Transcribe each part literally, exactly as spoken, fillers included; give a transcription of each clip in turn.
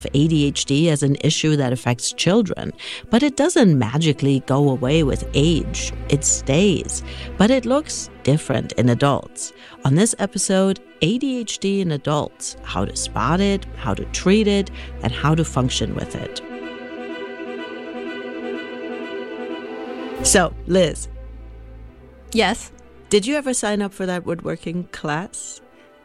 A D H D as an issue that affects children, but it doesn't magically go away with age. It stays, but it looks different in adults. On this episode, A D H D in adults, how to spot it, how to treat it, and how to function with it. So, Liz. Yes? Did you ever sign up for that woodworking class?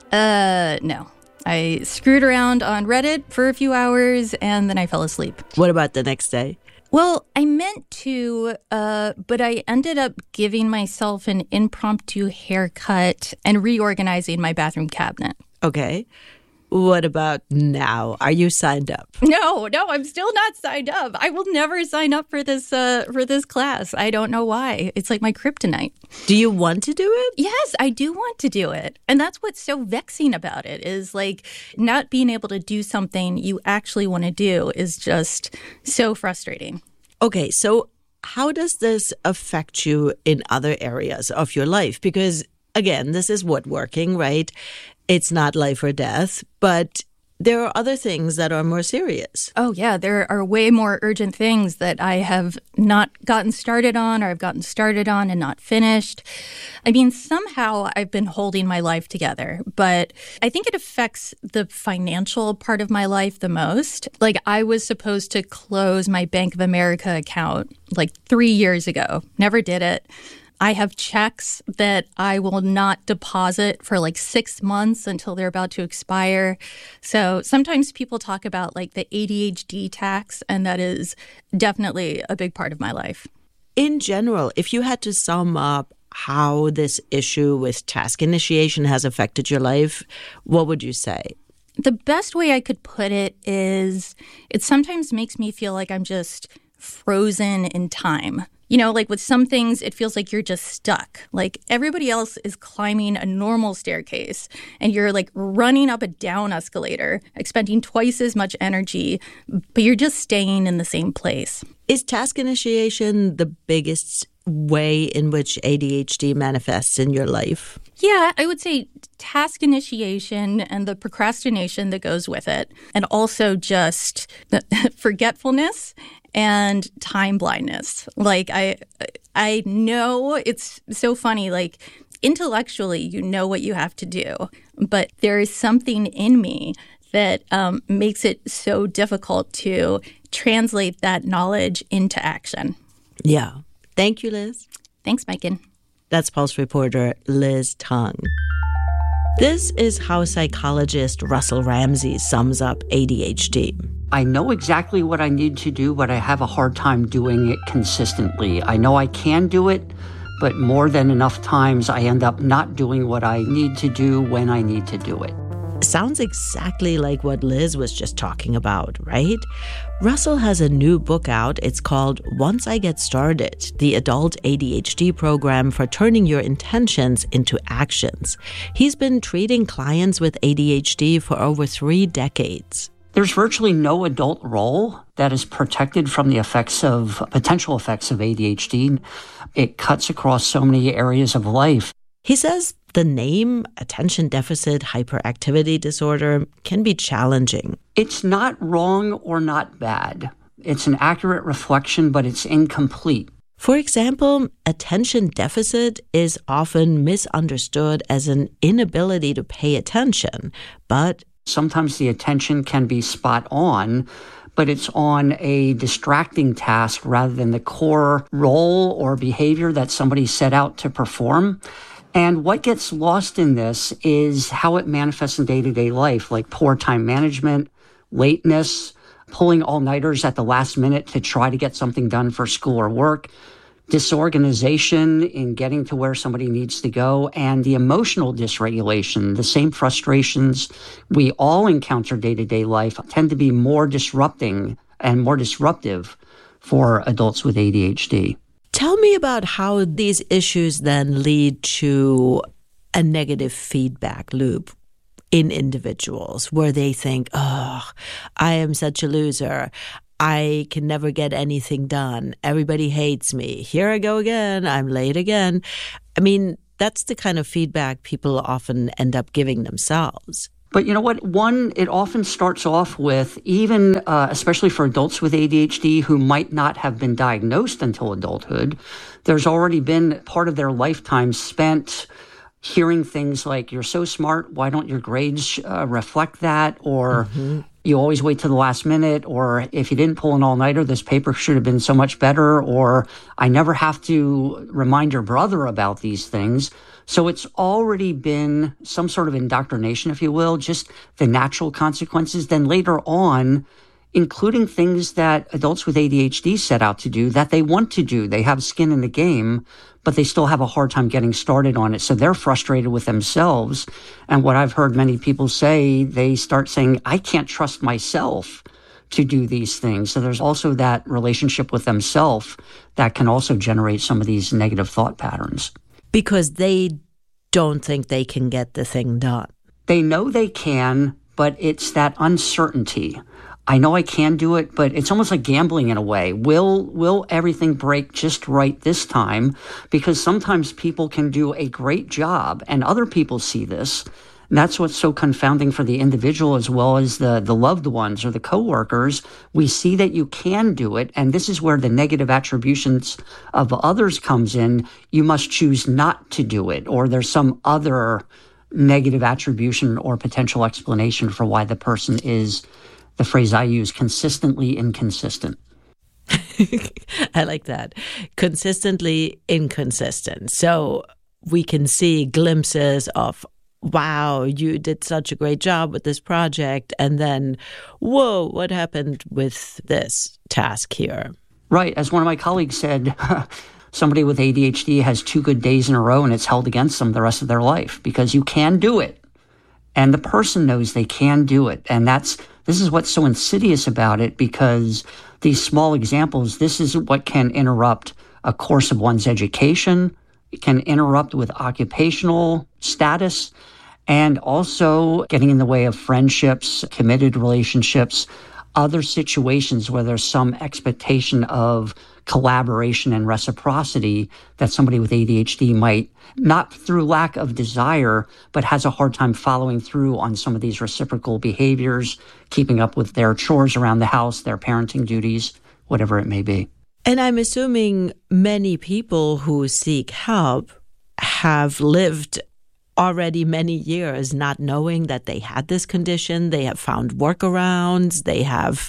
Uh, no. I screwed around on Reddit for a few hours, and then I fell asleep. What about the next day? Well, I meant to, uh, but I ended up giving myself an impromptu haircut and reorganizing my bathroom cabinet. Okay. What about now? Are you signed up? No, no, I'm still not signed up. I will never sign up for this uh, for this class. I don't know why. It's like my kryptonite. Do you want to do it? Yes, I do want to do it. And that's what's so vexing about it is like not being able to do something you actually want to do is just so frustrating. Okay, so how does this affect you in other areas of your life? Because again, this is woodworking, right? It's not life or death, but there are other things that are more serious. Oh, yeah. There are way more urgent things that I have not gotten started on or I've gotten started on and not finished. I mean, somehow I've been holding my life together, but I think it affects the financial part of my life the most. Like, I was supposed to close my Bank of America account like three years ago. Never did it. I have checks that I will not deposit for like six months until they're about to expire. So sometimes people talk about like the A D H D tax, and that is definitely a big part of my life. In general, if you had to sum up how this issue with task initiation has affected your life, what would you say? The best way I could put it is it sometimes makes me feel like I'm just frozen in time. You know, like with some things, it feels like you're just stuck. Like everybody else is climbing a normal staircase and you're like running up a down escalator, expending twice as much energy, but you're just staying in the same place. Is task initiation the biggest way in which A D H D manifests in your life? Yeah, I would say task initiation and the procrastination that goes with it, and also just forgetfulness and time blindness. Like I I know it's so funny, like intellectually you know what you have to do, but there is something in me that um, makes it so difficult to translate that knowledge into action. Yeah. Thank you, Liz. Thanks, Maiken. That's Pulse reporter Liz Tung. This is how psychologist Russell Ramsey sums up A D H D. I know exactly what I need to do, but I have a hard time doing it consistently. I know I can do it, but more than enough times I end up not doing what I need to do when I need to do it. Sounds exactly like what Liz was just talking about, right? Russell has a new book out. It's called Once I Get Started, the Adult A D H D Program for Turning Your Intentions into Actions. He's been treating clients with A D H D for over three decades. There's virtually no adult role that is protected from the effects of, potential effects of A D H D. It cuts across so many areas of life. He says the name attention deficit hyperactivity disorder can be challenging. It's not wrong or not bad. It's an accurate reflection, but it's incomplete. For example, attention deficit is often misunderstood as an inability to pay attention, but sometimes the attention can be spot on, but it's on a distracting task rather than the core role or behavior that somebody set out to perform. And what gets lost in this is how it manifests in day-to-day life, like poor time management, lateness, pulling all-nighters at the last minute to try to get something done for school or work, disorganization in getting to where somebody needs to go, and the emotional dysregulation. The same frustrations we all encounter day-to-day life tend to be more disrupting and more disruptive for adults with A D H D. Tell me about how these issues then lead to a negative feedback loop in individuals where they think, oh, I am such a loser. I can never get anything done. Everybody hates me. Here I go again. I'm late again. I mean, that's the kind of feedback people often end up giving themselves. But you know what? One, it often starts off with, even uh, especially for adults with A D H D who might not have been diagnosed until adulthood, there's already been part of their lifetime spent hearing things like, you're so smart, why don't your grades uh, reflect that? Or mm-hmm. you always wait to the last minute, or if you didn't pull an all-nighter, this paper should have been so much better, or I never have to remind your brother about these things. So it's already been some sort of indoctrination, if you will, just the natural consequences. Then later on, including things that adults with A D H D set out to do that they want to do. They have skin in the game, but they still have a hard time getting started on it. So they're frustrated with themselves. And what I've heard many people say, they start saying, I can't trust myself to do these things. So there's also that relationship with themselves that can also generate some of these negative thought patterns. Because they don't think they can get the thing done. They know they can, but it's that uncertainty. I know I can do it, but it's almost like gambling in a way. Will will everything break just right this time? Because sometimes people can do a great job, and other people see this. And that's what's so confounding for the individual as well as the, the loved ones or the coworkers. We see that you can do it, and this is where the negative attributions of others comes in. You must choose not to do it, or there's some other negative attribution or potential explanation for why the person is, the phrase I use, consistently inconsistent. I like that. Consistently inconsistent. So we can see glimpses of, wow, you did such a great job with this project. And then, whoa, what happened with this task here? Right. As one of my colleagues said, somebody with A D H D has two good days in a row and it's held against them the rest of their life because you can do it. And the person knows they can do it. And that's, this is what's so insidious about it, because these small examples, this is what can interrupt a course of one's education. It can interrupt with occupational status, and also getting in the way of friendships, committed relationships, other situations where there's some expectation of collaboration and reciprocity that somebody with A D H D might, not through lack of desire, but has a hard time following through on some of these reciprocal behaviors, keeping up with their chores around the house, their parenting duties, whatever it may be. And I'm assuming many people who seek help have lived already many years not knowing that they had this condition. They have found workarounds. They have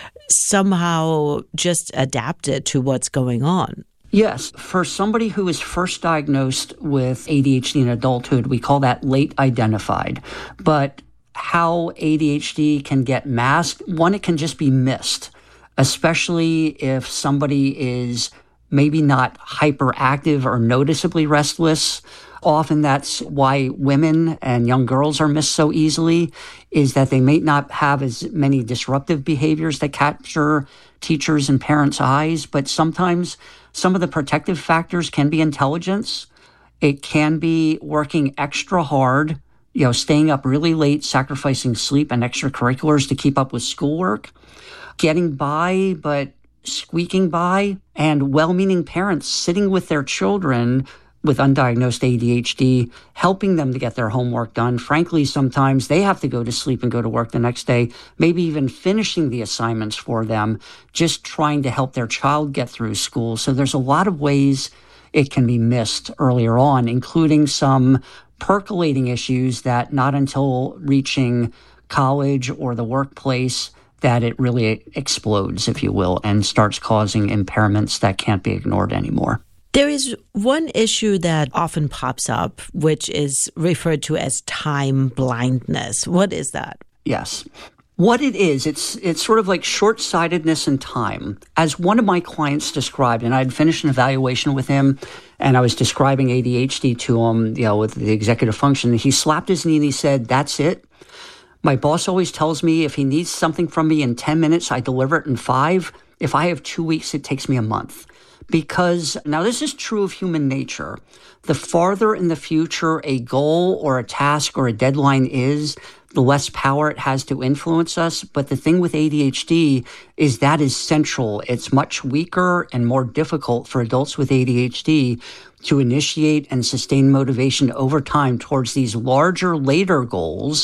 somehow just adapted to what's going on. Yes. For somebody who is first diagnosed with A D H D in adulthood, we call that late identified. But how A D H D can get masked, one, it can just be missed, especially if somebody is maybe not hyperactive or noticeably restless. Often that's why women and young girls are missed so easily, is that they may not have as many disruptive behaviors that capture teachers' and parents' eyes, but sometimes some of the protective factors can be intelligence. It can be working extra hard, you know, staying up really late, sacrificing sleep and extracurriculars to keep up with schoolwork, getting by, but squeaking by, and well-meaning parents sitting with their children with undiagnosed A D H D, helping them to get their homework done. Frankly, sometimes they have to go to sleep and go to work the next day, maybe even finishing the assignments for them, just trying to help their child get through school. So there's a lot of ways it can be missed earlier on, including some percolating issues that not until reaching college or the workplace that it really explodes, if you will, and starts causing impairments that can't be ignored anymore. There is one issue that often pops up, which is referred to as time blindness. What is that? Yes. What it is, it's it's sort of like short-sightedness in time. As one of my clients described, and I'd finished an evaluation with him, and I was describing A D H D to him, you know, with the executive function, he slapped his knee and he said, "That's it. My boss always tells me if he needs something from me in ten minutes, I deliver it in five. If I have two weeks, it takes me a month." Because, now this is true of human nature. The farther in the future a goal or a task or a deadline is, the less power it has to influence us. But the thing with A D H D is that is central. It's much weaker and more difficult for adults with A D H D to initiate and sustain motivation over time towards these larger, later goals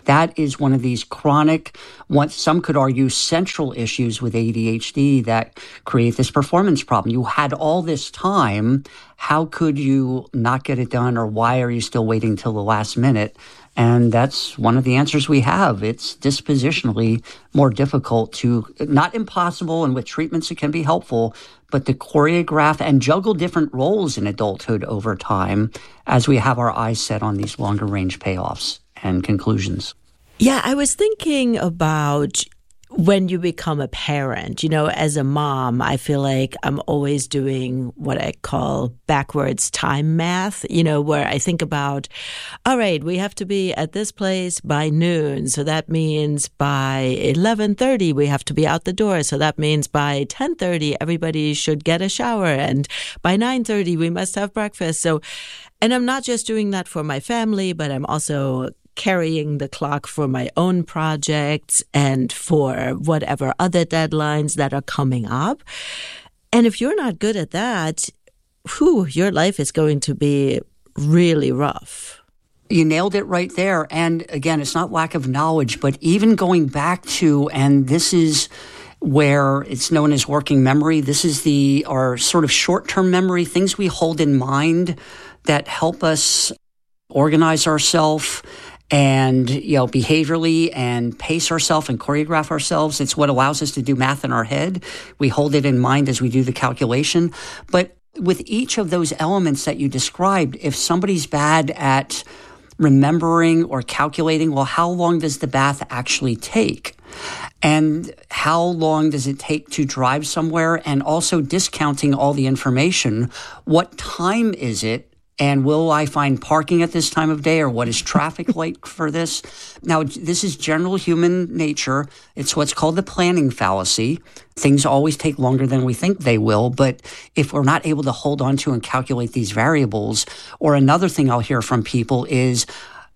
That is one of these chronic, what some could argue central issues with A D H D that create this performance problem. You had all this time. How could you not get it done, or why are you still waiting till the last minute? And that's one of the answers we have. It's dispositionally more difficult to, not impossible, and with treatments it can be helpful, but to choreograph and juggle different roles in adulthood over time as we have our eyes set on these longer range payoffs and conclusions. Yeah, I was thinking about when you become a parent. You know, as a mom, I feel like I'm always doing what I call backwards time math, you know, where I think about, all right, we have to be at this place by noon. So that means by eleven thirty, we have to be out the door. So that means by ten thirty, everybody should get a shower. And by nine thirty, we must have breakfast. So, and I'm not just doing that for my family, but I'm also carrying the clock for my own projects and for whatever other deadlines that are coming up. And if you're not good at that, whew, your life is going to be really rough. You nailed it right there. And again, it's not lack of knowledge, but even going back to, and this is where it's known as working memory. This is the, our sort of short-term memory, things we hold in mind that help us organize ourselves and, you know, behaviorally and pace ourselves and choreograph ourselves. It's what allows us to do math in our head. We hold it in mind as we do the calculation. But with each of those elements that you described, if somebody's bad at remembering or calculating, well, how long does the bath actually take? And how long does it take to drive somewhere? And also discounting all the information. What time is it? And will I find parking at this time of day, or what is traffic like for this? Now, this is general human nature. It's what's called the planning fallacy. Things always take longer than we think they will. But if we're not able to hold on to and calculate these variables, or another thing I'll hear from people is,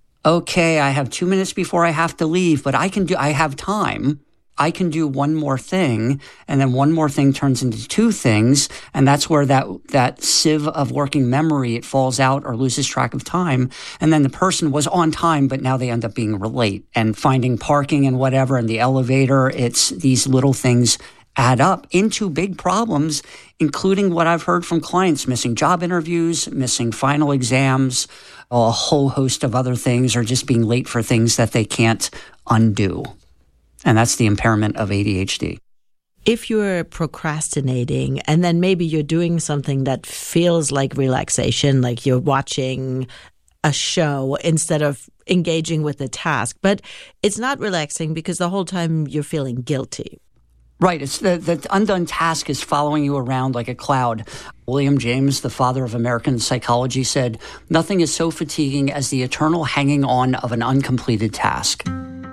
okay, I have two minutes before I have to leave, but I can do, I have time. I can do one more thing, and then one more thing turns into two things, and that's where that that sieve of working memory, it falls out or loses track of time, and then the person was on time, but now they end up being late and finding parking and whatever, and the elevator. It's these little things add up into big problems, including what I've heard from clients, missing job interviews, missing final exams, a whole host of other things, or just being late for things that they can't undo. And that's the impairment of A D H D. If you're procrastinating and then maybe you're doing something that feels like relaxation, like you're watching a show instead of engaging with the task, but it's not relaxing because the whole time you're feeling guilty. Right. It's the, the undone task is following you around like a cloud. William James, the father of American psychology, said, "Nothing is so fatiguing as the eternal hanging on of an uncompleted task."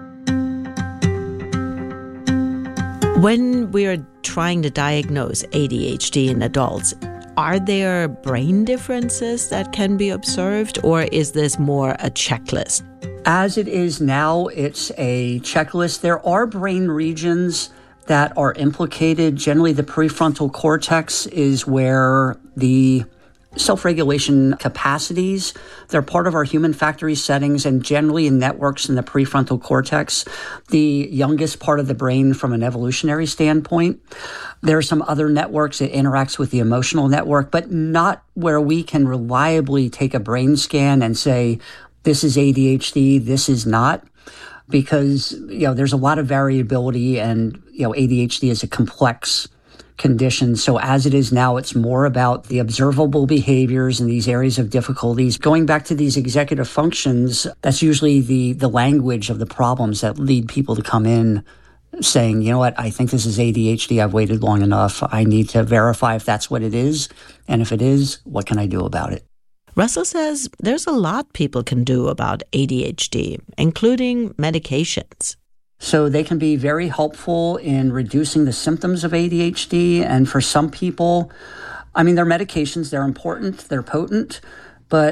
When we're trying to diagnose A D H D in adults, are there brain differences that can be observed, or is this more a checklist? As it is now, it's a checklist. There are brain regions that are implicated. Generally, the prefrontal cortex is where the self-regulation capacities, they're part of our human factory settings, and generally in networks in the prefrontal cortex, the youngest part of the brain from an evolutionary standpoint. There are some other networks. It interacts with the emotional network, but not where we can reliably take a brain scan and say, this is A D H D, this is not. Because, you know, there's a lot of variability, and, you know, A D H D is a complex condition. So as it is now, it's more about the observable behaviors in these areas of difficulties. Going back to these executive functions, that's usually the, the language of the problems that lead people to come in saying, you know what, I think this is A D H D. I've waited long enough. I need to verify if that's what it is. And if it is, what can I do about it? Russell says there's a lot people can do about A D H D, including medications. So they can be very helpful in reducing the symptoms of A D H D. And for some people, I mean, their medications, they're important, they're potent, but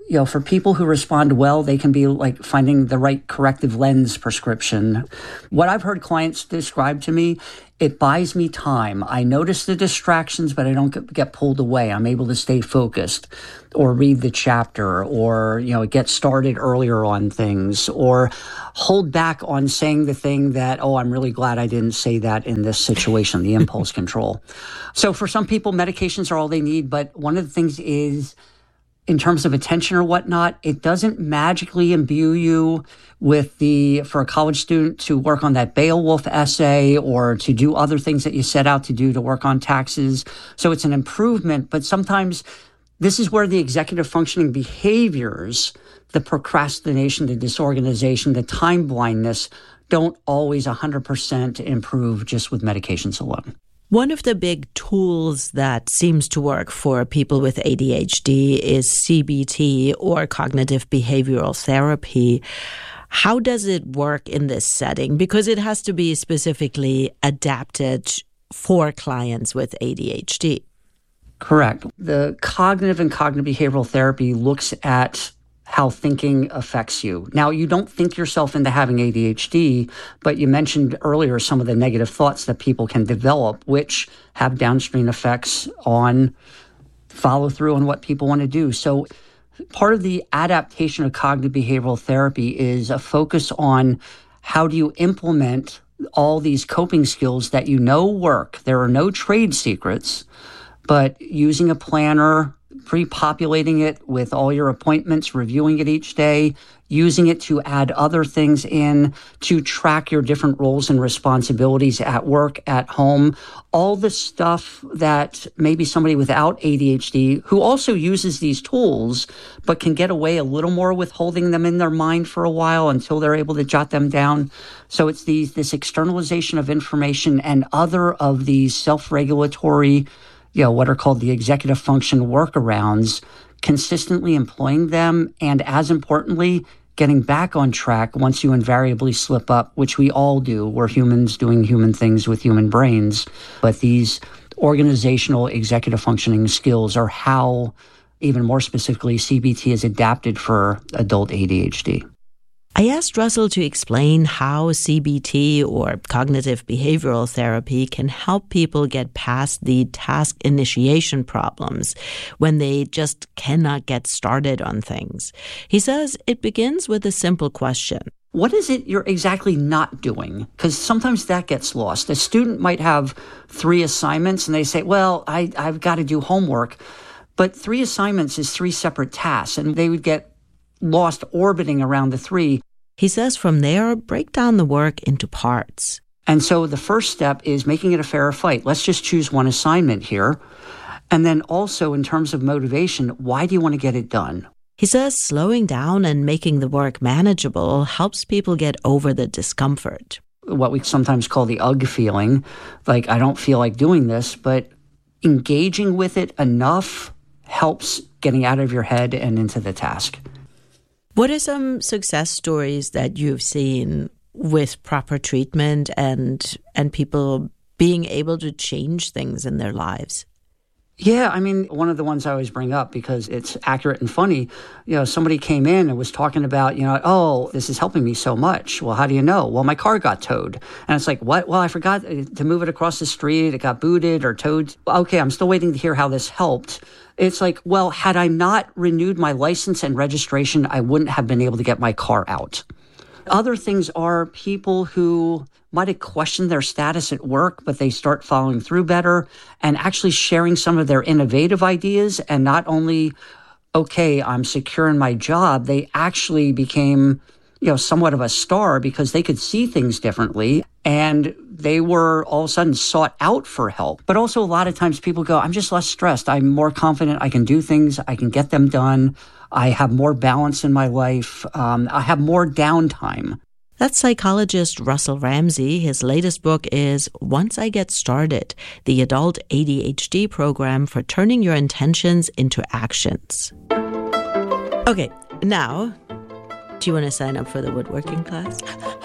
you know, for people who respond well, they can be like finding the right corrective lens prescription. What I've heard clients describe to me, it buys me time. I notice the distractions, but I don't get pulled away. I'm able to stay focused or read the chapter or, you know, get started earlier on things or hold back on saying the thing that, oh, I'm really glad I didn't say that in this situation, the impulse control. So for some people, medications are all they need. But one of the things is, in terms of attention or whatnot, it doesn't magically imbue you with the, for a college student to work on that Beowulf essay or to do other things that you set out to do to work on taxes. So it's an improvement, but sometimes this is where the executive functioning behaviors, the procrastination, the disorganization, the time blindness, don't always one hundred percent improve just with medications alone. One of the big tools that seems to work for people with A D H D is C B T, or cognitive behavioral therapy. How does it work in this setting? Because it has to be specifically adapted for clients with A D H D. Correct. The cognitive and cognitive behavioral therapy looks at how thinking affects you. Now, you don't think yourself into having A D H D, but you mentioned earlier some of the negative thoughts that people can develop, which have downstream effects on follow through on what people want to do. So part of the adaptation of cognitive behavioral therapy is a focus on how do you implement all these coping skills that you know work. There are no trade secrets, but using a planner, pre-populating it with all your appointments, reviewing it each day, using it to add other things in, to track your different roles and responsibilities at work, at home, all the stuff that maybe somebody without A D H D who also uses these tools, but can get away a little more with holding them in their mind for a while until they're able to jot them down. So it's these, this externalization of information and other of these self-regulatory, you know, what are called the executive function workarounds, consistently employing them, and as importantly, getting back on track once you invariably slip up, which we all do. We're humans doing human things with human brains. But these organizational executive functioning skills are how, even more specifically, C B T is adapted for adult A D H D. I asked Russell to explain how C B T, or cognitive behavioral therapy, can help people get past the task initiation problems when they just cannot get started on things. He says it begins with a simple question. What is it you're exactly not doing? Because sometimes that gets lost. A student might have three assignments and they say, well, I, I've got to do homework. But three assignments is three separate tasks, and they would get lost orbiting around the three. He says from there, break down the work into parts. And so the first step is making it a fair fight. Let's just choose one assignment here. And then also in terms of motivation, why do you want to get it done? He says slowing down and making the work manageable helps people get over the discomfort. What we sometimes call the ugh feeling, like I don't feel like doing this, but engaging with it enough helps getting out of your head and into the task. What are some success stories that you've seen with proper treatment and and people being able to change things in their lives? Yeah, I mean, one of the ones I always bring up because it's accurate and funny, you know, somebody came in and was talking about, you know, oh, this is helping me so much. Well, how do you know? Well, my car got towed. And it's like, what? Well, I forgot to move it across the street. It got booted or towed. Okay, I'm still waiting to hear how this helped. It's like, well, had I not renewed my license and registration, I wouldn't have been able to get my car out. Other things are people who might have questioned their status at work, but they start following through better and actually sharing some of their innovative ideas. And not only, okay, I'm secure in my job, they actually became, you know, somewhat of a star because they could see things differently. And they were all of a sudden sought out for help. But also a lot of times people go, I'm just less stressed. I'm more confident. I can do things. I can get them done. I have more balance in my life. Um, I have more downtime. That's psychologist Russell Ramsey. His latest book is Once I Get Started, the adult A D H D program for turning your intentions into actions. Okay, now, do you want to sign up for the woodworking class?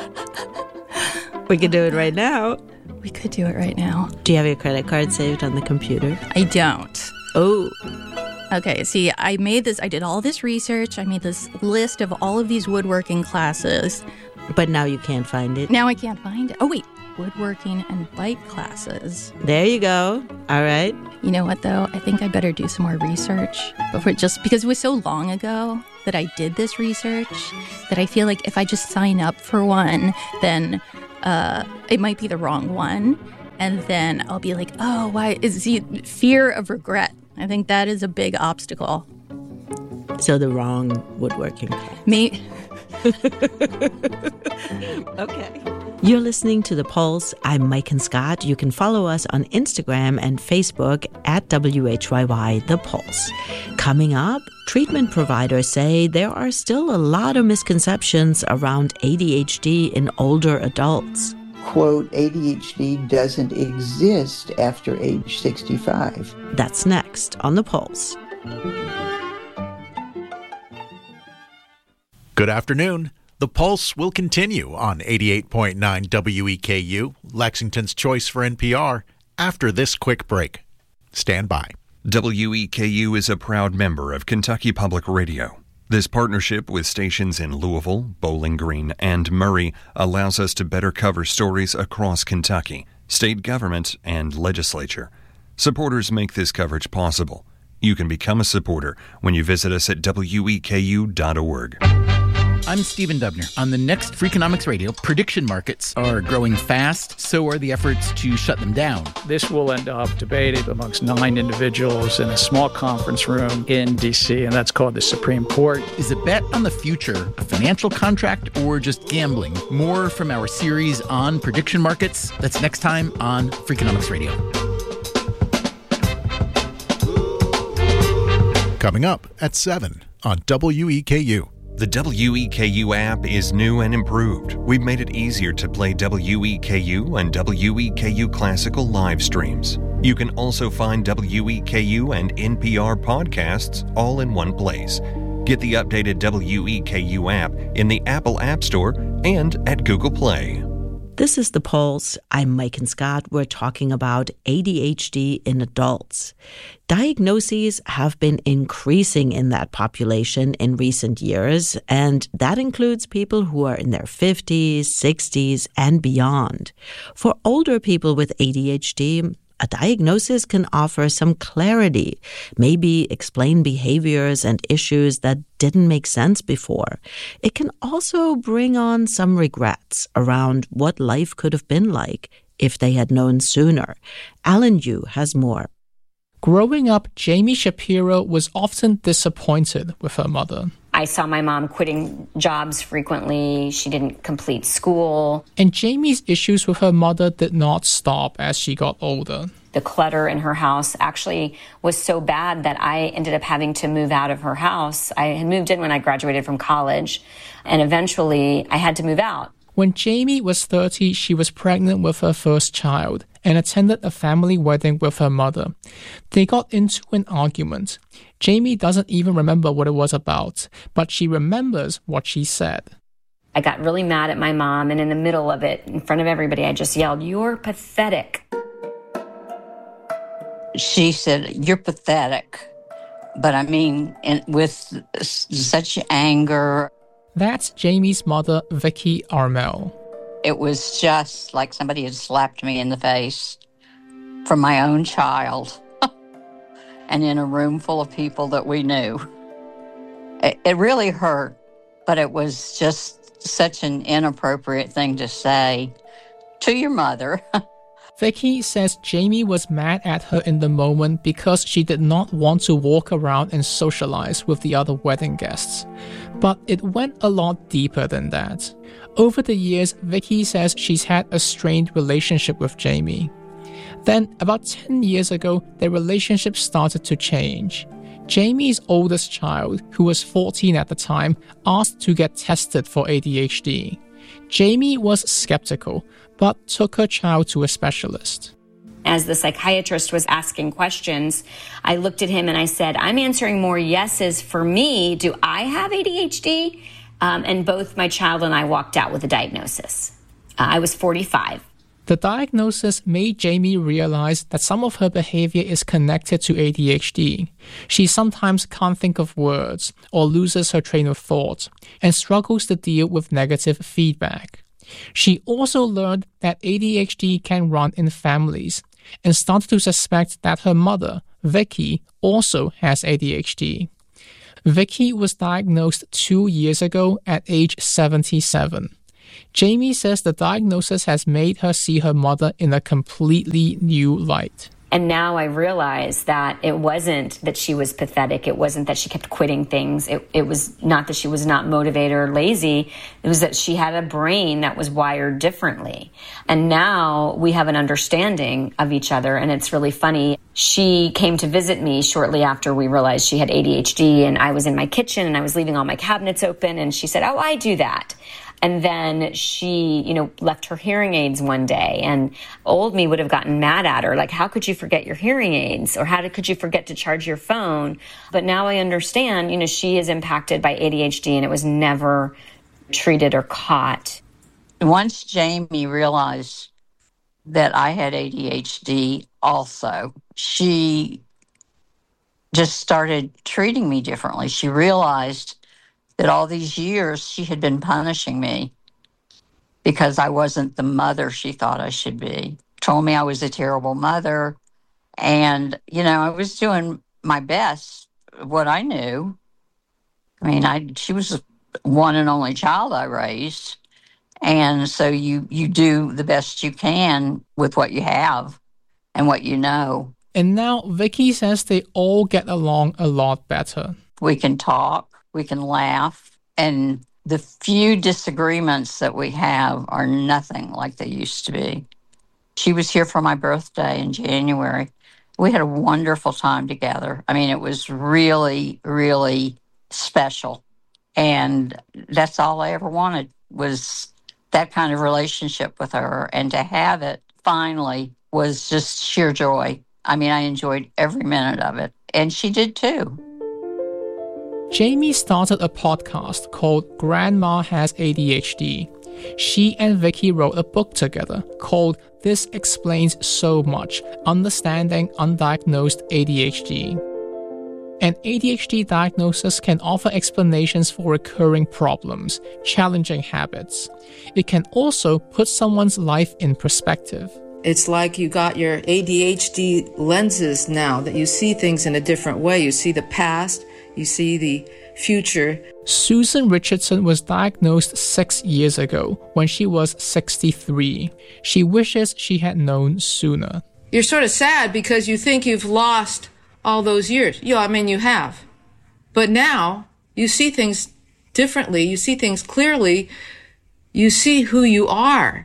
We can do it right now. We could do it right now. Do you have your credit card saved on the computer? I don't. Oh, Okay, see, I made this, I did all this research. I made this list of all of these woodworking classes. But now you can't find it. Now I can't find it. Oh, wait. Woodworking and bike classes. There you go. All right. You know what, though? I think I better do some more research. Before, just because it was so long ago that I did this research, that I feel like if I just sign up for one, then uh, it might be the wrong one. And then I'll be like, oh, why? Is the fear of regret. I think that is a big obstacle. So the wrong woodworking class. Me. Okay. You're listening to The Pulse. I'm Maiken Scott. You can follow us on Instagram and Facebook at W H Y Y The Pulse. Coming up, treatment providers say there are still a lot of misconceptions around A D H D in older adults. Quote, A D H D doesn't exist after age sixty-five. That's next on The Pulse. Good afternoon. The Pulse will continue on eighty-eight point nine W E K U, Lexington's choice for N P R, after this quick break. Stand by. W E K U is a proud member of Kentucky Public Radio. This partnership with stations in Louisville, Bowling Green, and Murray allows us to better cover stories across Kentucky, state government, and legislature. Supporters make this coverage possible. You can become a supporter when you visit us at W E K U dot org. I'm Stephen Dubner. On the next Freakonomics Radio, prediction markets are growing fast, so are the efforts to shut them down. This will end up debated amongst nine individuals in a small conference room in D C, and that's called the Supreme Court. Is a bet on the future a financial contract or just gambling? More from our series on prediction markets. That's next time on Freakonomics Radio. Coming up at seven on W E K U. The W E K U app is new and improved. We've made it easier to play W E K U and W E K U Classical live streams. You can also find W E K U and N P R podcasts all in one place. Get the updated W E K U app in the Apple App Store and at Google Play. This is The Pulse. I'm Maiken Scott. We're talking about A D H D in adults. Diagnoses have been increasing in that population in recent years, and that includes people who are in their fifties, sixties, and beyond. For older people with A D H D, a diagnosis can offer some clarity, maybe explain behaviors and issues that didn't make sense before. It can also bring on some regrets around what life could have been like if they had known sooner. Alan Yu has more. Growing up, Jamie Shapiro was often disappointed with her mother. I saw my mom quitting jobs frequently. She didn't complete school. And Jamie's issues with her mother did not stop as she got older. The clutter in her house actually was so bad that I ended up having to move out of her house. I had moved in when I graduated from college, and eventually I had to move out. When Jamie was thirty, she was pregnant with her first child and attended a family wedding with her mother. They got into an argument. Jamie doesn't even remember what it was about, but she remembers what she said. I got really mad at my mom, and in the middle of it, in front of everybody, I just yelled, "You're pathetic." She said, "You're pathetic." But I mean, in, with such anger. That's Jamie's mother, Vicky Armel. It was just like somebody had slapped me in the face from my own child and in a room full of people that we knew. It, it really hurt, but it was just such an inappropriate thing to say to your mother. Vicky says Jamie was mad at her in the moment because she did not want to walk around and socialize with the other wedding guests. But it went a lot deeper than that. Over the years, Vicky says she's had a strained relationship with Jamie. Then, about ten years ago, their relationship started to change. Jamie's oldest child, who was fourteen at the time, asked to get tested for A D H D. Jamie was skeptical, but took her child to a specialist. As the psychiatrist was asking questions, I looked at him and I said, "I'm answering more yeses for me. Do I have A D H D?" Um, and both my child and I walked out with a diagnosis. Uh, I was forty-five. The diagnosis made Jamie realize that some of her behavior is connected to A D H D. She sometimes can't think of words or loses her train of thought and struggles to deal with negative feedback. She also learned that A D H D can run in families and started to suspect that her mother, Vicky, also has A D H D. Vicky was diagnosed two years ago at age seventy-seven. Jamie says the diagnosis has made her see her mother in a completely new light. And now I realize that it wasn't that she was pathetic. It wasn't that she kept quitting things. It, it was not that she was not motivated or lazy. It was that she had a brain that was wired differently. And now we have an understanding of each other. And it's really funny. She came to visit me shortly after we realized she had A D H D. And I was in my kitchen and I was leaving all my cabinets open. And she said, "Oh, I do that." And then she, you know, left her hearing aids one day, and old me would have gotten mad at her. Like, how could you forget your hearing aids? Or how did, could you forget to charge your phone? But now I understand, you know, she is impacted by A D H D and it was never treated or caught. Once Jamie realized that I had A D H D also, she just started treating me differently. She realized that all these years she had been punishing me because I wasn't the mother she thought I should be. Told me I was a terrible mother. And, you know, I was doing my best, what I knew. I mean, I she was the one and only child I raised. And so you, you do the best you can with what you have and what you know. And now Vicky says they all get along a lot better. We can talk. We can laugh, and the few disagreements that we have are nothing like they used to be. She was here for my birthday in January. We had a wonderful time together. I mean, it was really, really special. And that's all I ever wanted was that kind of relationship with her. And to have it finally was just sheer joy. I mean, I enjoyed every minute of it. And she did too. Jamie started a podcast called Grandma Has A D H D. She and Vicky wrote a book together called This Explains So Much, Understanding Undiagnosed A D H D. An A D H D diagnosis can offer explanations for recurring problems, challenging habits. It can also put someone's life in perspective. It's like you got your A D H D lenses now, that you see things in a different way. You see the past, you see the future. Susan Richardson was diagnosed six years ago when she was sixty-three. She wishes she had known sooner. You're sort of sad because you think you've lost all those years. Yeah, I mean, you have. But now you see things differently. You see things clearly. You see who you are.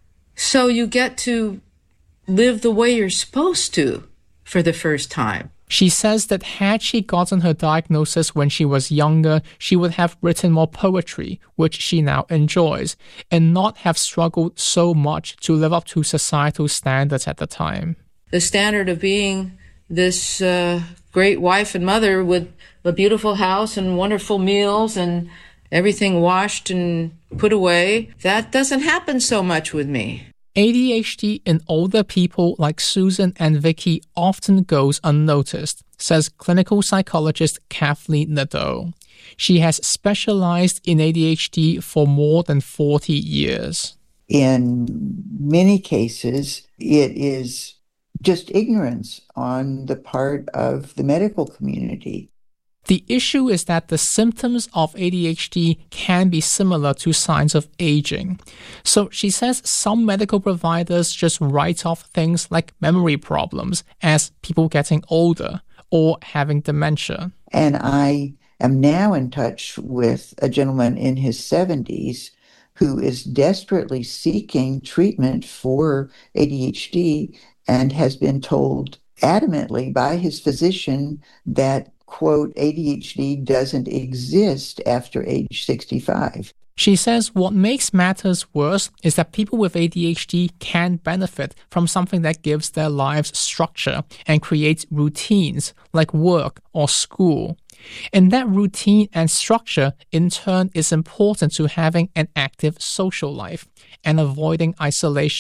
So you get to live the way you're supposed to for the first time. She says that had she gotten her diagnosis when she was younger, she would have written more poetry, which she now enjoys, and not have struggled so much to live up to societal standards at the time. The standard of being this uh, great wife and mother with a beautiful house and wonderful meals and everything washed and put away, that doesn't happen so much with me. A D H D in older people like Susan and Vicky often goes unnoticed, says clinical psychologist Kathleen Nadeau. She has specialized in A D H D for more than forty years. In many cases, it is just ignorance on the part of the medical community. The issue is that the symptoms of A D H D can be similar to signs of aging. So she says some medical providers just write off things like memory problems as people getting older or having dementia. And I am now in touch with a gentleman in his seventies who is desperately seeking treatment for A D H D and has been told adamantly by his physician that, quote, A D H D doesn't exist after age sixty-five. She says what makes matters worse is that people with A D H D can benefit from something that gives their lives structure and creates routines like work or school. And that routine and structure, in turn, is important to having an active social life and avoiding isolation.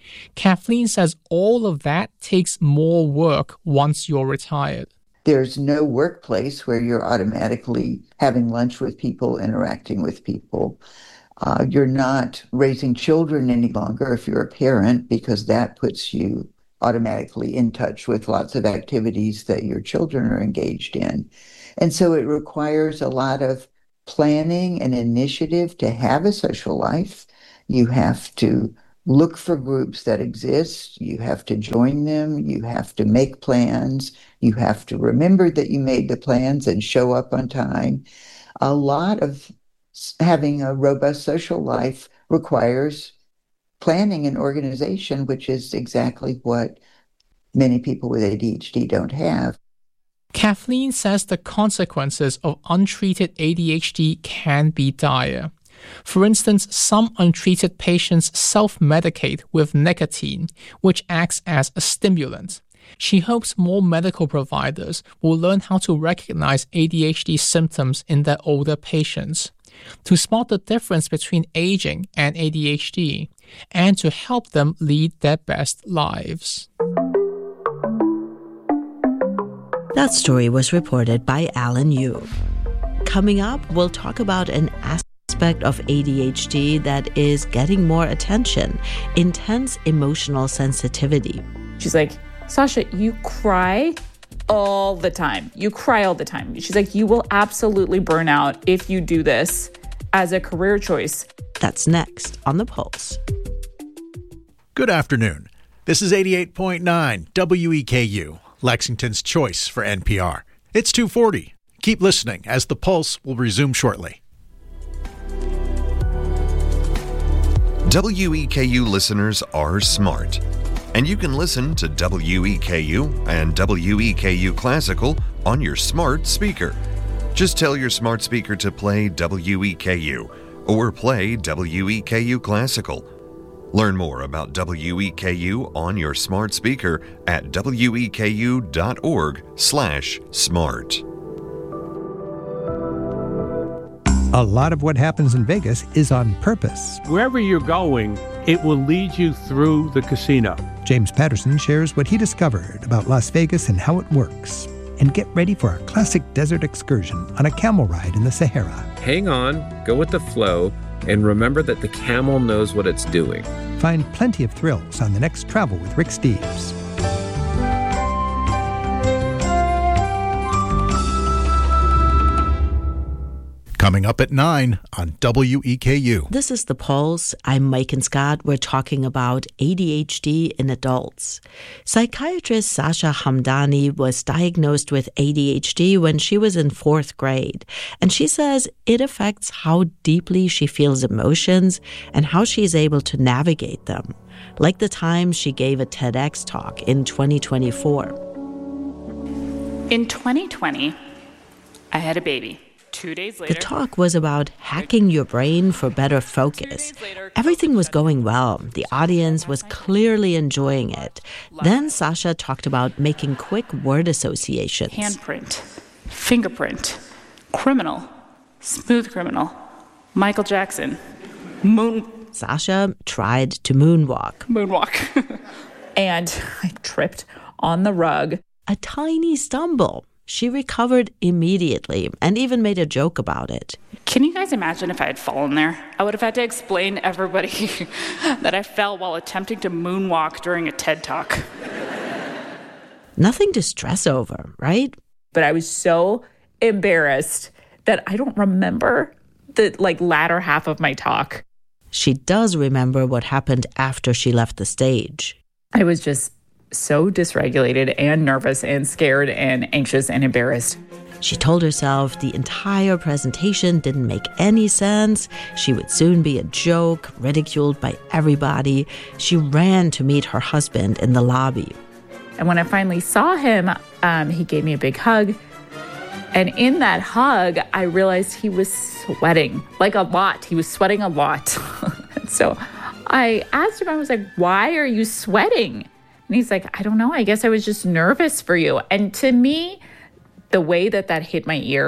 Kathleen says all of that takes more work once you're retired. There's no workplace where you're automatically having lunch with people, interacting with people. Uh, you're not raising children any longer if you're a parent, because that puts you automatically in touch with lots of activities that your children are engaged in. And so it requires a lot of planning and initiative to have a social life. You have to look for groups that exist. You have to join them. You have to make plans. You have to remember that you made the plans and show up on time. A lot of having a robust social life requires planning and organization, which is exactly what many people with A D H D don't have. Kathleen says the consequences of untreated A D H D can be dire. For instance, some untreated patients self-medicate with nicotine, which acts as a stimulant. She hopes more medical providers will learn how to recognize A D H D symptoms in their older patients, to spot the difference between aging and A D H D, and to help them lead their best lives. That story was reported by Alan Yu. Coming up, we'll talk about an aspect of A D H D that is getting more attention: intense emotional sensitivity. She's like, Sasha, you cry all the time. You cry all the time. She's like, you will absolutely burn out if you do this as a career choice. That's next on The Pulse. Good afternoon. This is eighty-eight point nine W E K U, Lexington's choice for N P R. It's two forty. Keep listening as The Pulse will resume shortly. W E K U listeners are smart. And you can listen to W E K U and W E K U Classical on your smart speaker. Just tell your smart speaker to play W E K U or play W E K U Classical. Learn more about W E K U on your smart speaker at weku.org slash smart. A lot of what happens in Vegas is on purpose. Wherever you're going, it will lead you through the casino. James Patterson shares what he discovered about Las Vegas and how it works. And get ready for a classic desert excursion on a camel ride in the Sahara. Hang on, go with the flow, and remember that the camel knows what it's doing. Find plenty of thrills on the next Travel with Rick Steves. Coming up at nine on W E K U. This is The Pulse. I'm Mike and Scott. We're talking about A D H D in adults. Psychiatrist Sasha Hamdani was diagnosed with A D H D when she was in fourth grade. And she says it affects how deeply she feels emotions and how she's able to navigate them. Like the time she gave a TEDx talk in twenty twenty-four. In twenty twenty, I had a baby. Two days later, the talk was about hacking your brain for better focus. Everything was going well. The audience was clearly enjoying it. Then Sasha talked about making quick word associations. Handprint, fingerprint, criminal, smooth criminal, Michael Jackson, moon. Sasha tried to moonwalk. Moonwalk. And I tripped on the rug. A tiny stumble. She recovered immediately and even made a joke about it. Can you guys imagine if I had fallen there? I would have had to explain to everybody that I fell while attempting to moonwalk during a TED Talk. Nothing to stress over, right? But I was so embarrassed that I don't remember the like latter half of my talk. She does remember what happened after she left the stage. I was just so dysregulated and nervous and scared and anxious and embarrassed. She told herself the entire presentation didn't make any sense. She would soon be a joke, ridiculed by everybody. She ran to meet her husband in the lobby. And when I finally saw him, um, he gave me a big hug. And in that hug, I realized he was sweating, like a lot. He was sweating a lot. So I asked him, I was like, why are you sweating? And he's like, I don't know. I guess I was just nervous for you. And to me, the way that that hit my ear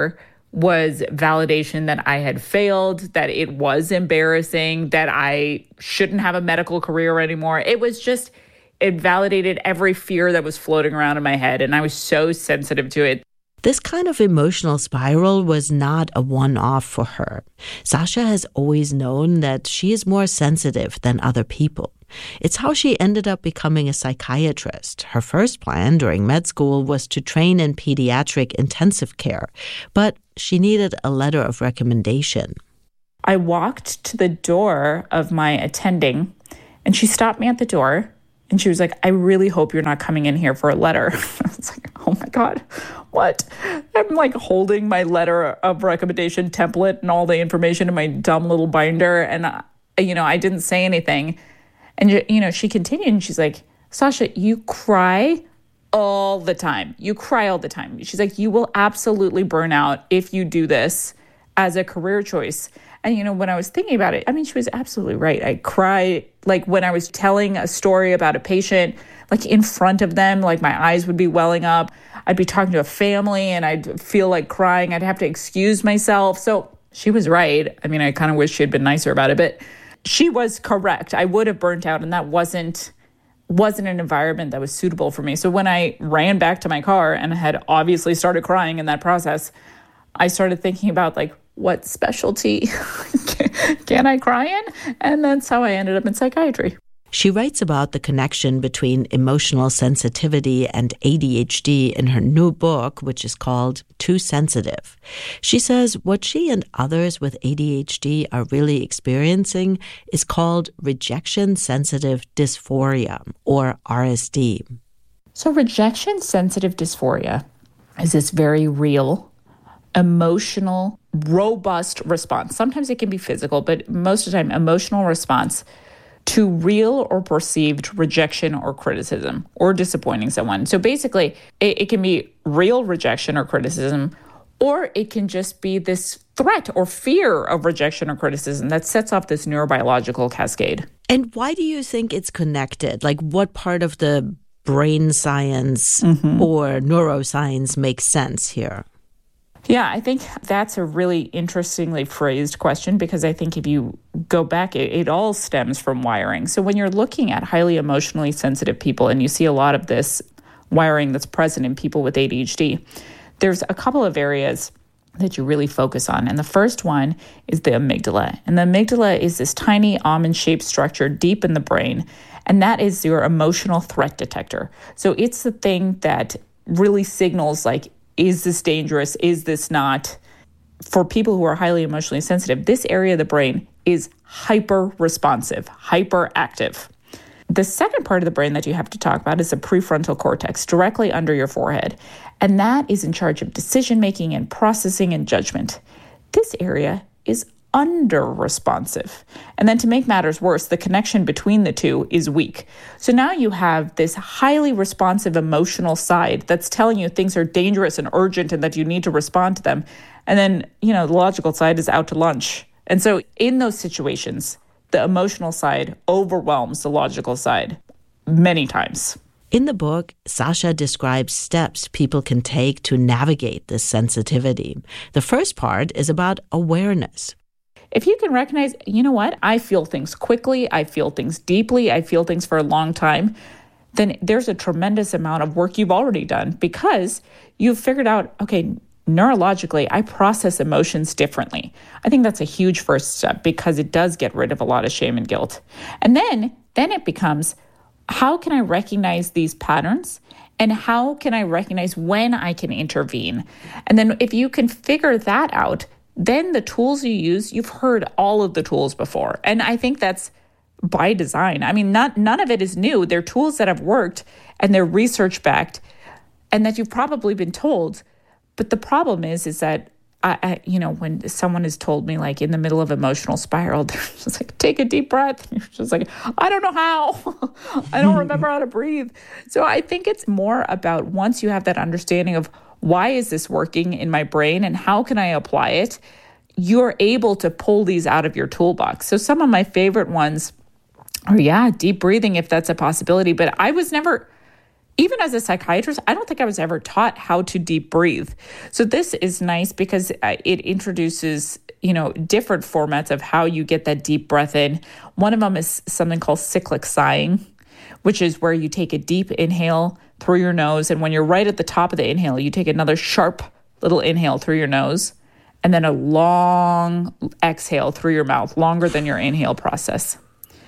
was validation that I had failed, that it was embarrassing, that I shouldn't have a medical career anymore. It was just, it validated every fear that was floating around in my head, and I was so sensitive to it. This kind of emotional spiral was not a one-off for her. Sasha has always known that she is more sensitive than other people. It's how she ended up becoming a psychiatrist. Her first plan during med school was to train in pediatric intensive care, but she needed a letter of recommendation. I walked to the door of my attending, and she stopped me at the door, and she was like, I really hope you're not coming in here for a letter. I was like, oh my God, what? I'm like holding my letter of recommendation template and all the information in my dumb little binder, and, I, you know, I didn't say anything. And, you know, she continued and she's like, Sasha, you cry all the time. You cry all the time. She's like, you will absolutely burn out if you do this as a career choice. And, you know, when I was thinking about it, I mean, she was absolutely right. I cry, like when I was telling a story about a patient, like in front of them, like my eyes would be welling up. I'd be talking to a family and I'd feel like crying. I'd have to excuse myself. So she was right. I mean, I kind of wish she had been nicer about it, but she was correct. I would have burnt out, and that wasn't wasn't an environment that was suitable for me. So when I ran back to my car and had obviously started crying in that process, I started thinking about like, what specialty can I cry in? And that's how I ended up in psychiatry. She writes about the connection between emotional sensitivity and A D H D in her new book, which is called Too Sensitive. She says what she and others with A D H D are really experiencing is called rejection-sensitive dysphoria, or R S D. So rejection-sensitive dysphoria is this very real, emotional, robust response. Sometimes it can be physical, but most of the time, emotional response to real or perceived rejection or criticism or disappointing someone. So basically, it, it can be real rejection or criticism, or it can just be this threat or fear of rejection or criticism that sets off this neurobiological cascade. And why do you think it's connected? Like, what part of the brain science mm-hmm. or neuroscience makes sense here? Yeah, I think that's a really interestingly phrased question, because I think if you go back, it, it all stems from wiring. So when you're looking at highly emotionally sensitive people, and you see a lot of this wiring that's present in people with A D H D, there's a couple of areas that you really focus on. And the first one is the amygdala. And the amygdala is this tiny almond-shaped structure deep in the brain, and that is your emotional threat detector. So it's the thing that really signals, like, is this dangerous? Is this not? For people who are highly emotionally sensitive, this area of the brain is hyper-responsive, hyperactive. The second part of the brain that you have to talk about is the prefrontal cortex, directly under your forehead. And that is in charge of decision-making and processing and judgment. This area is under-responsive. And then to make matters worse, the connection between the two is weak. So now you have this highly responsive emotional side that's telling you things are dangerous and urgent and that you need to respond to them. And then, you know, the logical side is out to lunch. And so in those situations, the emotional side overwhelms the logical side many times. In the book, Sasha describes steps people can take to navigate this sensitivity. The first part is about awareness. If you can recognize, you know what, I feel things quickly, I feel things deeply, I feel things for a long time, then there's a tremendous amount of work you've already done, because you've figured out, okay, neurologically, I process emotions differently. I think that's a huge first step, because it does get rid of a lot of shame and guilt. And then, then it becomes, how can I recognize these patterns? And how can I recognize when I can intervene? And then if you can figure that out, then the tools you use, you've heard all of the tools before. And I think that's by design. I mean, not none of it is new. They're tools that have worked, and they're research-backed, and that you've probably been told. But the problem is, is that, I, I, you know, when someone has told me, like, in the middle of emotional spiral, they're just like, take a deep breath. You're just like, I don't know how. I don't remember how to breathe. So I think it's more about, once you have that understanding of, why is this working in my brain and how can I apply it, you're able to pull these out of your toolbox. So some of my favorite ones are, yeah, deep breathing, if that's a possibility. But I was never even as a psychiatrist, I don't think I was ever taught how to deep breathe. So this is nice because it introduces, you know, different formats of how you get that deep breath in. One of them is something called cyclic sighing, which is where you take a deep inhale through your nose. And when you're right at the top of the inhale, you take another sharp little inhale through your nose, and then a long exhale through your mouth, longer than your inhale process.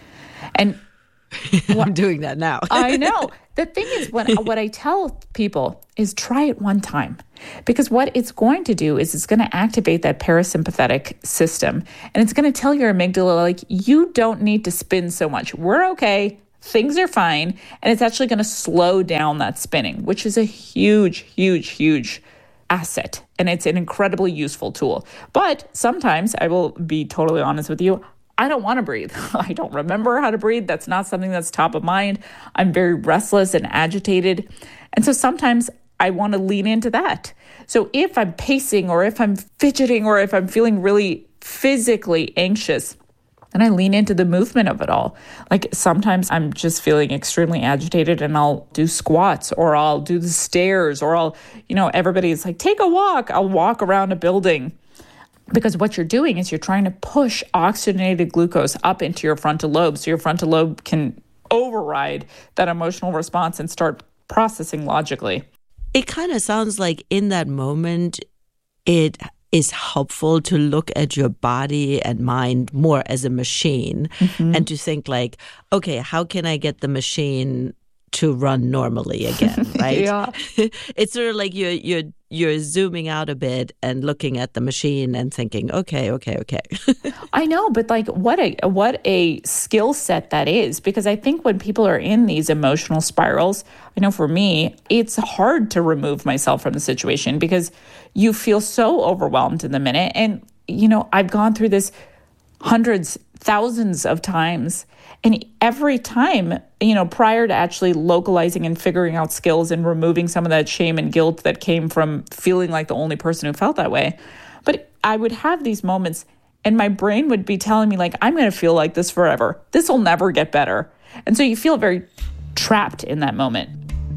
And what, I'm doing that now. I know. The thing is, what, what I tell people is try it one time, because what it's going to do is it's going to activate that parasympathetic system, and it's going to tell your amygdala, like, you don't need to spin so much. We're okay. Things are fine. And it's actually going to slow down that spinning, which is a huge, huge, huge asset. And it's an incredibly useful tool. But sometimes, I will be totally honest with you, I don't want to breathe. I don't remember how to breathe. That's not something that's top of mind. I'm very restless and agitated. And so sometimes I want to lean into that. So if I'm pacing, or if I'm fidgeting, or if I'm feeling really physically anxious, then I lean into the movement of it all. Like sometimes I'm just feeling extremely agitated and I'll do squats, or I'll do the stairs, or I'll, you know, everybody's like, take a walk. I'll walk around a building. Because what you're doing is you're trying to push oxygenated glucose up into your frontal lobe, so your frontal lobe can override that emotional response and start processing logically. It kind of sounds like in that moment, it is helpful to look at your body and mind more as a machine, mm-hmm. and to think like, okay, how can I get the machine to run normally again, right? Yeah. It's sort of like you're you're you're zooming out a bit and looking at the machine and thinking, okay, okay, okay. I know, but like what a what a skill set that is, because I think when people are in these emotional spirals, I know for me, it's hard to remove myself from the situation because you feel so overwhelmed in the minute. And, you know, I've gone through this hundreds, thousands of times. And every time, you know, prior to actually localizing and figuring out skills and removing some of that shame and guilt that came from feeling like the only person who felt that way. But I would have these moments and my brain would be telling me like, I'm going to feel like this forever. This will never get better. And so you feel very trapped in that moment.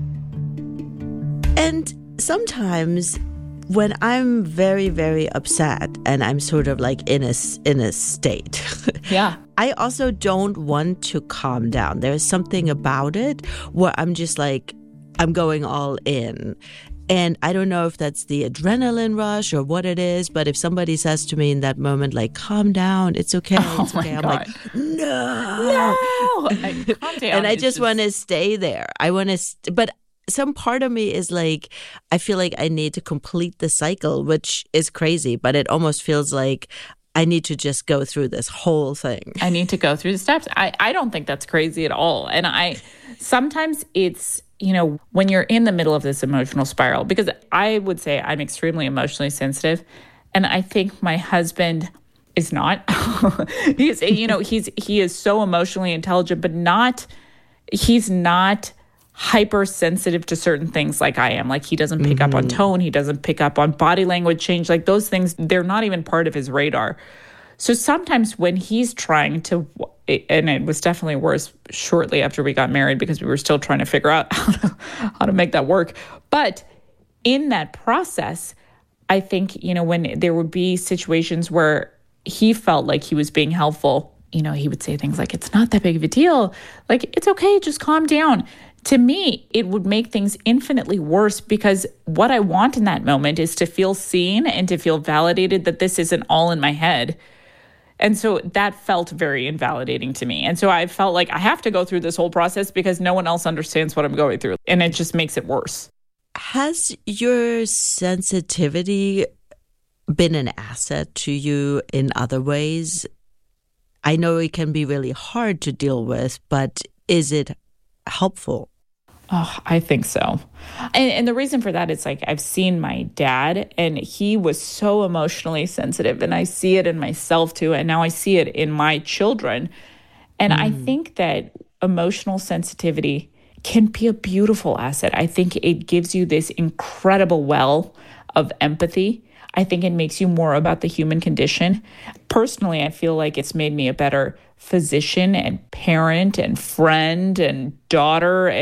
And sometimes when I'm very, very upset and I'm sort of like in a, in a state, yeah, I also don't want to calm down. There's something about it where I'm just like, I'm going all in. And I don't know if that's the adrenaline rush or what it is, but if somebody says to me in that moment, like, calm down, it's okay, it's oh okay, I'm God. like, no. No! I, calm down. And I It's just, just want to stay there. I want to, st- but some part of me is like, I feel like I need to complete the cycle, which is crazy, but it almost feels like I need to just go through this whole thing. I need to go through the steps. I, I don't think that's crazy at all. And I sometimes it's, you know, when you're in the middle of this emotional spiral, because I would say I'm extremely emotionally sensitive. And I think my husband is not. he's, you know, he's he is so emotionally intelligent, but not, he's not hypersensitive to certain things like I am. Like he doesn't pick mm-hmm. up on tone. He doesn't pick up on body language change. Like those things, they're not even part of his radar. So sometimes when he's trying to, and it was definitely worse shortly after we got married because we were still trying to figure out how to, how to make that work. But in that process, I think, you know, when there would be situations where he felt like he was being helpful, you know, he would say things like, it's not that big of a deal. Like, it's okay, just calm down. To me, it would make things infinitely worse because what I want in that moment is to feel seen and to feel validated that this isn't all in my head. And so that felt very invalidating to me. And so I felt like I have to go through this whole process because no one else understands what I'm going through. And it just makes it worse. Has your sensitivity been an asset to you in other ways? I know it can be really hard to deal with, but is it helpful? Oh, I think so. And, and the reason for that is like I've seen my dad and he was so emotionally sensitive and I see it in myself too. And now I see it in my children. And mm. I think that emotional sensitivity can be a beautiful asset. I think it gives you this incredible well of empathy. I think it makes you more about the human condition. Personally, I feel like it's made me a better physician and parent and friend and daughter and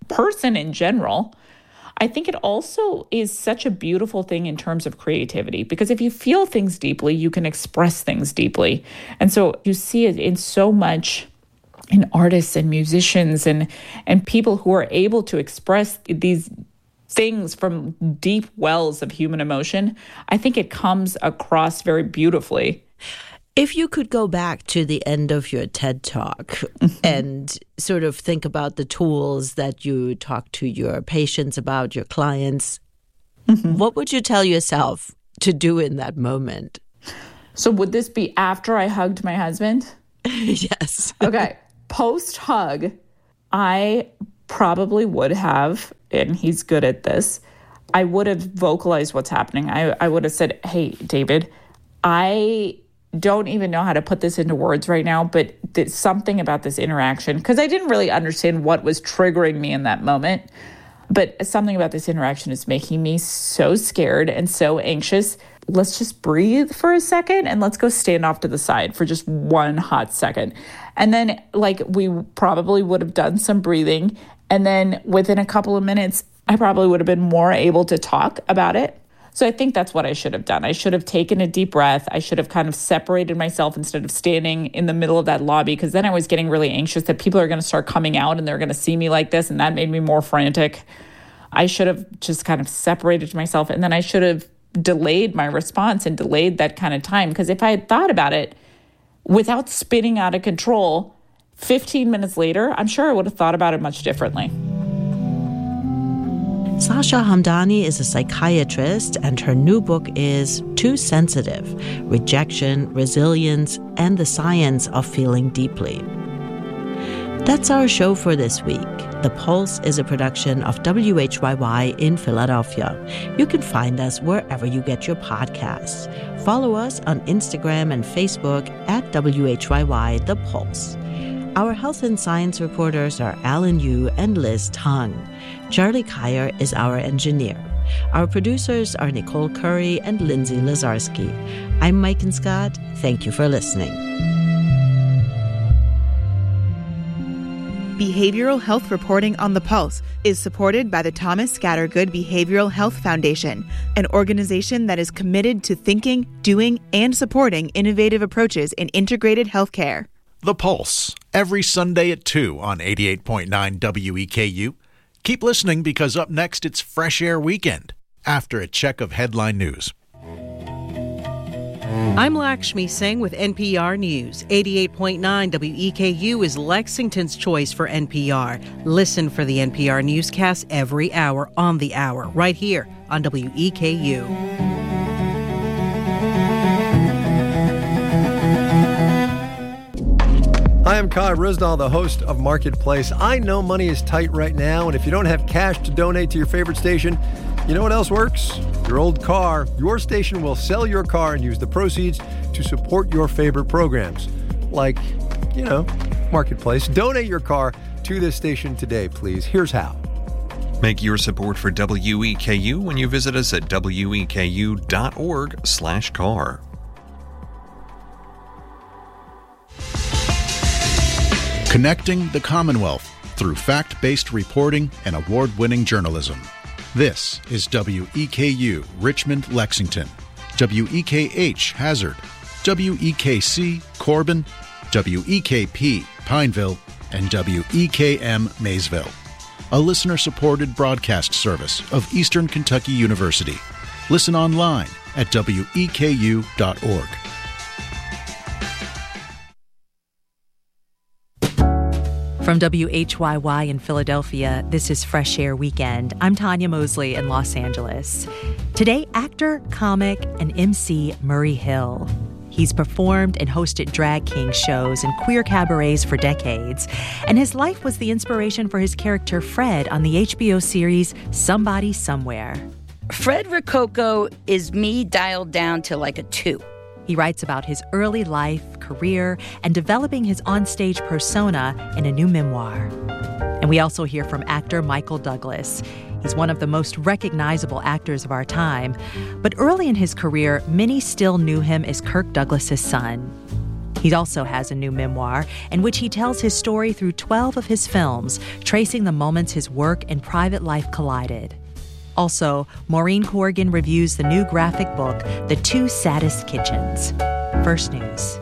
person in general. I think it also is such a beautiful thing in terms of creativity, because if you feel things deeply, you can express things deeply. And so you see it in so much in artists and musicians and, and people who are able to express these things from deep wells of human emotion. I think it comes across very beautifully. If you could go back to the end of your TED Talk mm-hmm. and sort of think about the tools that you talk to your patients about, your clients, mm-hmm. what would you tell yourself to do in that moment? So would this be after I hugged my husband? Yes. Okay. Post-hug, I probably would have, and he's good at this, I would have vocalized what's happening. I, I would have said, hey, David, I don't even know how to put this into words right now, but there's something about this interaction, because I didn't really understand what was triggering me in that moment, but something about this interaction is making me so scared and so anxious. Let's just breathe for a second and let's go stand off to the side for just one hot second. And then like we probably would have done some breathing. And then within a couple of minutes, I probably would have been more able to talk about it. So I think that's what I should have done. I should have taken a deep breath. I should have kind of separated myself instead of standing in the middle of that lobby, because then I was getting really anxious that people are going to start coming out and they're going to see me like this. And that made me more frantic. I should have just kind of separated myself, and then I should have delayed my response and delayed that kind of time. Because if I had thought about it without spinning out of control, fifteen minutes later, I'm sure I would have thought about it much differently. Sasha Hamdani is a psychiatrist, and her new book is Too Sensitive: Rejection, Resilience, and the Science of Feeling Deeply. That's our show for this week. The Pulse is a production of W H Y Y in Philadelphia. You can find us wherever you get your podcasts. Follow us on Instagram and Facebook at W H Y Y The Pulse. Our health and science reporters are Alan Yu and Liz Tong. Charlie Kyer is our engineer. Our producers are Nicole Curry and Lindsay Lazarski. I'm Mike and Scott. Thank you for listening. Behavioral health reporting on the Pulse is supported by the Thomas Scattergood Behavioral Health Foundation, an organization that is committed to thinking, doing, and supporting innovative approaches in integrated healthcare. The Pulse, every Sunday at two on eighty-eight point nine W E K U. Keep listening, because up next it's Fresh Air Weekend, after a check of headline news. I'm Lakshmi Singh with N P R News. eighty-eight point nine W E K U is Lexington's choice for N P R. Listen for the N P R newscast every hour on the hour, right here on W E K U. Hi, I'm Kai Risdall, the host of Marketplace. I know money is tight right now, and if you don't have cash to donate to your favorite station, you know what else works? Your old car. Your station will sell your car and use the proceeds to support your favorite programs. Like, you know, Marketplace. Donate your car to this station today, please. Here's how. Make your support for W E K U when you visit us at W E K U dot org slash car. Connecting the Commonwealth through fact-based reporting and award-winning journalism. This is W E K U Richmond, Lexington, W E K H Hazard, W E K C Corbin, W E K P Pineville, and W E K M Maysville. A listener-supported broadcast service of Eastern Kentucky University. Listen online at W E K U dot org. From W H Y Y in Philadelphia, this is Fresh Air Weekend. I'm Tanya Mosley in Los Angeles. Today, actor, comic, and M C Murray Hill. He's performed and hosted drag king shows and queer cabarets for decades, and his life was the inspiration for his character Fred on the H B O series Somebody Somewhere. Fred Rococo is me dialed down to like a two. He writes about his early life, career, and developing his onstage persona in a new memoir. And we also hear from actor Michael Douglas. He's one of the most recognizable actors of our time. But early in his career, many still knew him as Kirk Douglas's son. He also has a new memoir in which he tells his story through twelve of his films, tracing the moments his work and private life collided. Also, Maureen Corrigan reviews the new graphic book, The Two Saddest Kitchens. First News.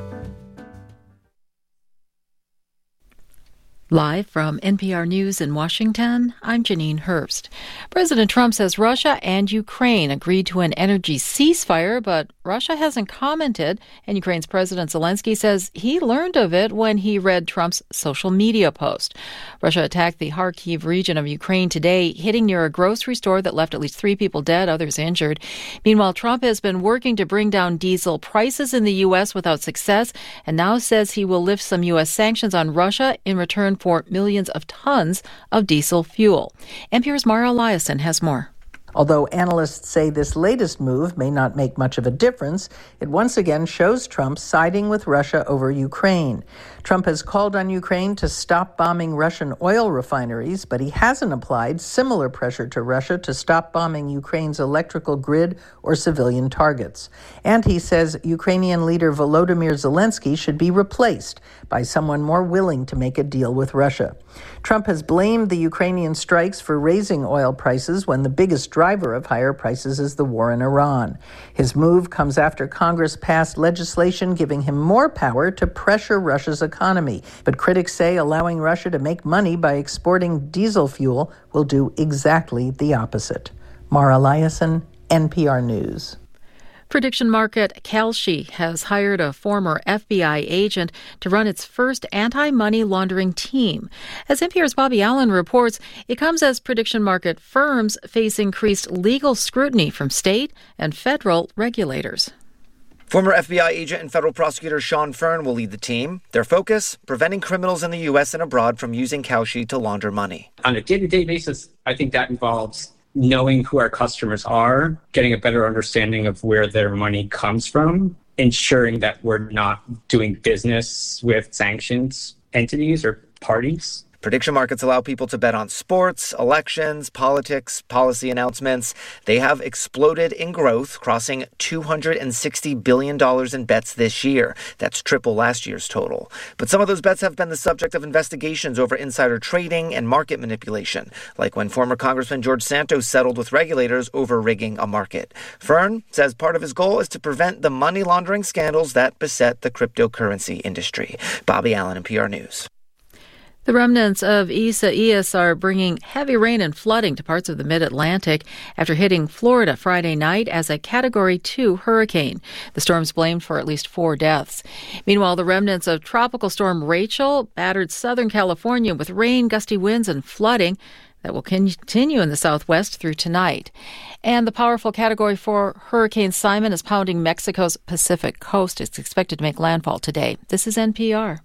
Live from N P R News in Washington, I'm Janine Herbst. President Trump says Russia and Ukraine agreed to an energy ceasefire, but Russia hasn't commented, and Ukraine's President Zelensky says he learned of it when he read Trump's social media post. Russia attacked the Kharkiv region of Ukraine today, hitting near a grocery store that left at least three people dead, others injured. Meanwhile, Trump has been working to bring down diesel prices in the U S without success, and now says he will lift some U S sanctions on Russia in return for millions of tons of diesel fuel. N P R's Mara Eliason has more. Although analysts say this latest move may not make much of a difference, it once again shows Trump siding with Russia over Ukraine. Trump has called on Ukraine to stop bombing Russian oil refineries, but he hasn't applied similar pressure to Russia to stop bombing Ukraine's electrical grid or civilian targets. And he says Ukrainian leader Volodymyr Zelensky should be replaced by someone more willing to make a deal with Russia. Trump has blamed the Ukrainian strikes for raising oil prices when the biggest driver of higher prices is the war in Iran. His move comes after Congress passed legislation giving him more power to pressure Russia's economy. But critics say allowing Russia to make money by exporting diesel fuel will do exactly the opposite. Mara Eliason, N P R News. Prediction market Kalshi has hired a former F B I agent to run its first anti-money laundering team. As N P R's Bobby Allen reports, it comes as prediction market firms face increased legal scrutiny from state and federal regulators. Former F B I agent and federal prosecutor Sean Fern will lead the team. Their focus, preventing criminals in the U S and abroad from using Kalshi to launder money. On a day-to-day basis, I think that involves knowing who our customers are, getting a better understanding of where their money comes from, ensuring that we're not doing business with sanctions entities or parties. Prediction markets allow people to bet on sports, elections, politics, policy announcements. They have exploded in growth, crossing two hundred sixty billion dollars in bets this year. That's triple last year's total. But some of those bets have been the subject of investigations over insider trading and market manipulation, like when former Congressman George Santos settled with regulators over rigging a market. Fern says part of his goal is to prevent the money laundering scandals that beset the cryptocurrency industry. Bobby Allen, N P R News. The remnants of Isaias are bringing heavy rain and flooding to parts of the mid-Atlantic after hitting Florida Friday night as a Category two hurricane. The storm's blamed for at least four deaths. Meanwhile, the remnants of Tropical Storm Rachel battered Southern California with rain, gusty winds, and flooding that will continue in the southwest through tonight. And the powerful Category four Hurricane Simon is pounding Mexico's Pacific coast. It's expected to make landfall today. This is N P R.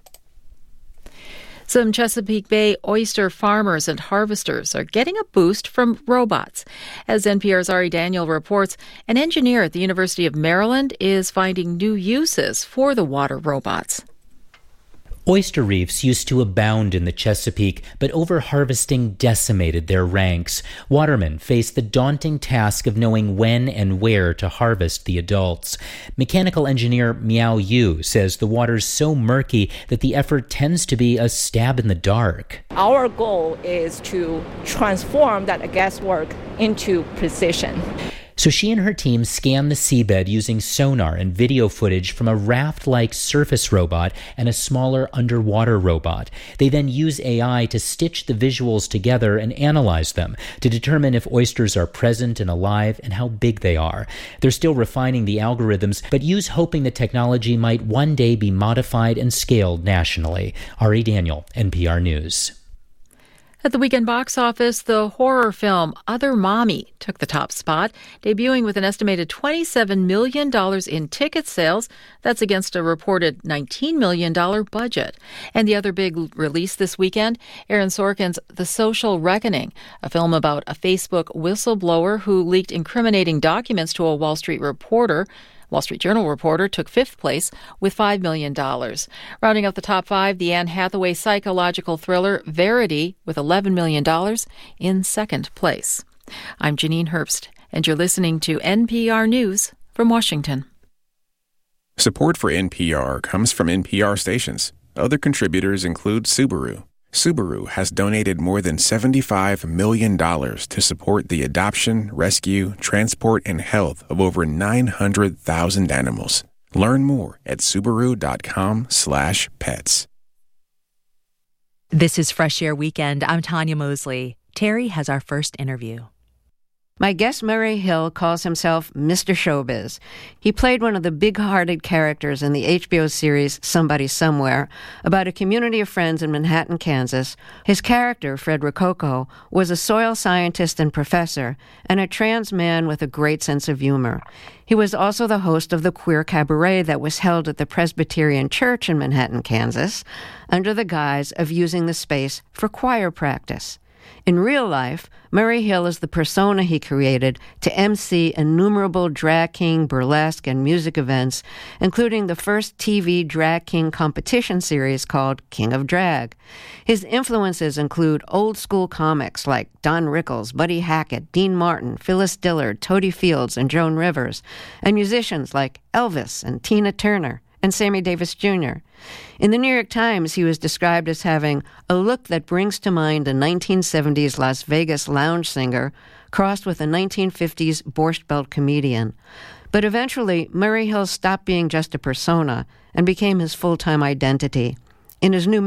Some Chesapeake Bay oyster farmers and harvesters are getting a boost from robots. As N P R's Ari Daniel reports, an engineer at the University of Maryland is finding new uses for the water robots. Oyster reefs used to abound in the Chesapeake, but overharvesting decimated their ranks. Watermen faced the daunting task of knowing when and where to harvest the adults. Mechanical engineer Miao Yu says the water's so murky that the effort tends to be a stab in the dark. Our goal is to transform that guesswork into precision. So she and her team scan the seabed using sonar and video footage from a raft-like surface robot and a smaller underwater robot. They then use A I to stitch the visuals together and analyze them to determine if oysters are present and alive and how big they are. They're still refining the algorithms, but Yu's hoping the technology might one day be modified and scaled nationally. Ari Daniel, N P R News. At the weekend box office, the horror film Other Mommy took the top spot, debuting with an estimated twenty-seven million dollars in ticket sales. That's against a reported nineteen million dollars budget. And the other big release this weekend, Aaron Sorkin's The Social Reckoning, a film about a Facebook whistleblower who leaked incriminating documents to a Wall Street reporter. Wall Street Journal reporter took fifth place with five million dollars. Rounding out the top five, the Anne Hathaway psychological thriller Verity with eleven million dollars in second place. I'm Janine Herbst, and you're listening to N P R News from Washington. Support for N P R comes from N P R stations. Other contributors include Subaru. Subaru has donated more than seventy-five million dollars to support the adoption, rescue, transport, and health of over nine hundred thousand animals. Learn more at Subaru.com slash pets. This is Fresh Air Weekend. I'm Tanya Mosley. Terry has our first interview. My guest, Murray Hill, calls himself Mister Showbiz. He played one of the big-hearted characters in the H B O series Somebody Somewhere, about a community of friends in Manhattan, Kansas. His character, Fred Rococo, was a soil scientist and professor, and a trans man with a great sense of humor. He was also the host of the queer cabaret that was held at the Presbyterian Church in Manhattan, Kansas, under the guise of using the space for choir practice. In real life, Murray Hill is the persona he created to emcee innumerable drag king, burlesque, and music events, including the first T V drag king competition series called King of Drag. His influences include old-school comics like Don Rickles, Buddy Hackett, Dean Martin, Phyllis Dillard, Toady Fields, and Joan Rivers, and musicians like Elvis and Tina Turner and Sammy Davis Junior In the New York Times, he was described as having a look that brings to mind a nineteen seventies Las Vegas lounge singer crossed with a nineteen fifties Borscht Belt comedian. But eventually, Murray Hill stopped being just a persona and became his full-time identity. In his new